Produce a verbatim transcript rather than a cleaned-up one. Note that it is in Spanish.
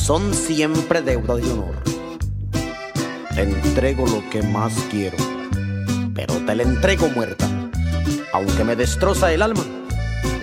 son siempre deuda de honor. Te entrego lo que más quiero, pero te la entrego muerta, aunque me destroza el alma.